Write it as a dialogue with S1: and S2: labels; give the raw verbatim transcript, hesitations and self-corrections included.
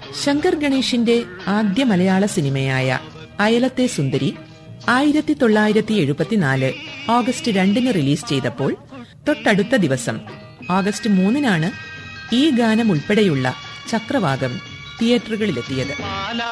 S1: ശങ്കർ ഗണേഷിന്റെ ആദ്യ മലയാള സിനിമയായ അയലത്തെ സുന്ദരി ആയിരത്തി തൊള്ളായിരത്തി എഴുപത്തിനാല് ഓഗസ്റ്റ് രണ്ടിന് റിലീസ് ചെയ്തപ്പോൾ തൊട്ടടുത്ത ദിവസം ഓഗസ്റ്റ് മൂന്നിനാണ് ഈ ഗാനം ഉൾപ്പെടെയുള്ള ചക്രവാകം തിയേറ്ററുകളിലെത്തിയത്.